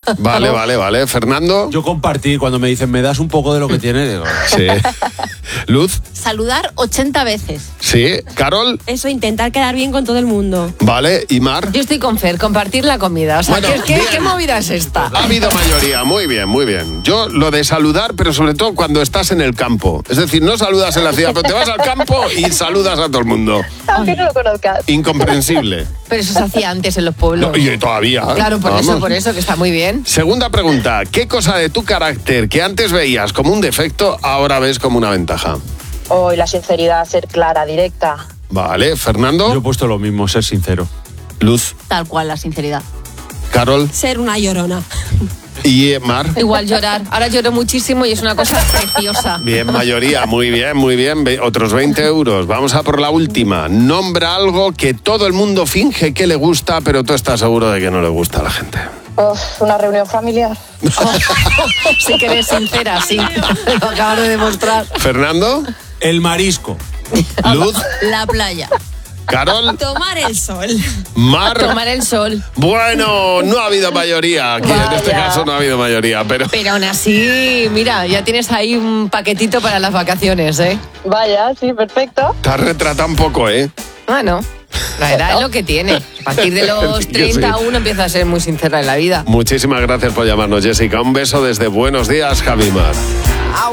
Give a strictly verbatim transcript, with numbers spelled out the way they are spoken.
Vale, vale, vale. Fernando. Yo compartir, cuando me dicen, me das un poco de lo que tienes, digo, Sí. Luz. Saludar ochenta veces. Sí. Carol. Eso, intentar quedar bien con todo el mundo. Vale. ¿Y Mar? Yo estoy con Fer, compartir la comida. O sea, Bueno, ¿qué, qué, bien. ¿qué movida es esta? Ha habido mayoría, muy bien, muy bien. Yo lo de saludar, pero sobre todo cuando estás en el campo. Es decir, no saludas en la ciudad, pero te vas al campo y saludas a todo el mundo. Aunque no lo conozcas. Incomprensible. Pero eso se hacía antes en los pueblos. No, y todavía. Claro, por Vamos. eso, por eso, que está muy bien. Segunda pregunta. ¿Qué cosa de tu carácter que antes veías como un defecto, ahora ves como una ventaja? Hoy la sinceridad, ser clara, directa. Vale. Fernando. yo he puesto lo mismo, ser sincero. Luz. Tal cual, la sinceridad. Carol. Ser una llorona. Y eh, Mar. Igual llorar. Ahora lloro muchísimo y es una cosa preciosa. Bien, mayoría, muy bien, muy bien. Ve- Otros veinte euros. Vamos a por la última. Nombra algo que todo el mundo finge que le gusta, pero tú estás seguro de que no le gusta a la gente. Uf, una reunión familiar. Sí que eres sincera, sí. Lo acabas de demostrar. Fernando. El marisco. Luz. La playa. Carol. Tomar el sol. Mar. Tomar el sol. Bueno, no ha habido mayoría. Aquí en este Vaya. caso no ha habido mayoría, pero... Pero aún así, mira, ya tienes ahí un paquetito para las vacaciones, ¿eh? Vaya, sí, perfecto. Te has retratado un poco, ¿eh? Bueno, la edad es lo que tiene. A partir de los Que sí. treinta uno empieza a ser muy sincera en la vida. Muchísimas gracias por llamarnos, Jessica. Un beso desde Buenos Días, Javimar.